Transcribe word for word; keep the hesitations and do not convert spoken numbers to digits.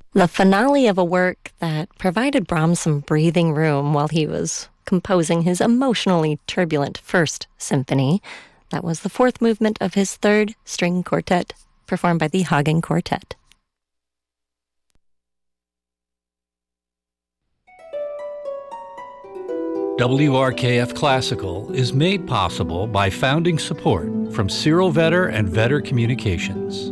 The finale of a work that provided Brahms some breathing room while he was composing his emotionally turbulent First Symphony. That was the fourth movement of his third string quartet, performed by the Hagen Quartet. W R K F Classical is made possible by founding support from Cyril Vetter and Vetter Communications.